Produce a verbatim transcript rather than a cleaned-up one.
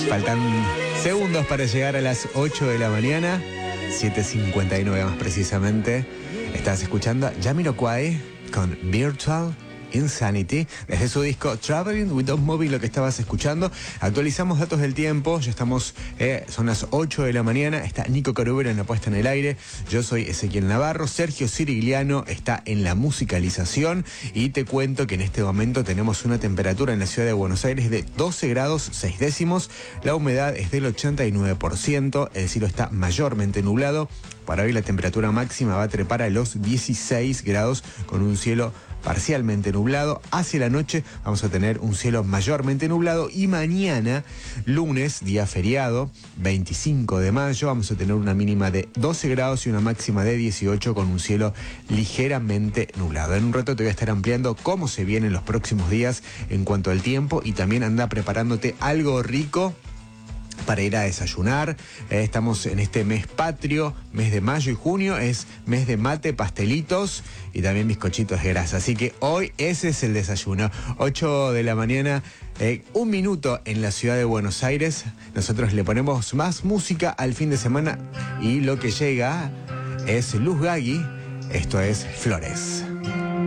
Faltan segundos para llegar a las ocho de la mañana, siete cincuenta y nueve más precisamente. Estás escuchando a Jamiroquai con Virtual Insanity, desde su disco Traveling Without Moving, lo que estabas escuchando. Actualizamos datos del tiempo, ya estamos, eh, son las ocho de la mañana, está Nico Carubero en la puesta en el aire, yo soy Ezequiel Navarro, Sergio Cirigliano está en la musicalización y te cuento que en este momento tenemos una temperatura en la ciudad de Buenos Aires de doce grados seis décimos, la humedad es del ochenta y nueve por ciento, el cielo está mayormente nublado. Para hoy la temperatura máxima va a trepar a los dieciséis grados con un cielo parcialmente nublado. Hacia la noche vamos a tener un cielo mayormente nublado y mañana, lunes, día feriado, veinticinco de mayo, vamos a tener una mínima de doce grados y una máxima de dieciocho con un cielo ligeramente nublado. En un rato te voy a estar ampliando cómo se vienen los próximos días en cuanto al tiempo y también anda preparándote algo rico para ir a desayunar. Eh, estamos en este mes patrio, mes de mayo y junio, es mes de mate, pastelitos y también bizcochitos de grasa. Así que hoy ese es el desayuno. ocho de la mañana, eh, un minuto en la ciudad de Buenos Aires. Nosotros le ponemos más música al fin de semana y lo que llega es Luz Gaggi. Esto es Flores.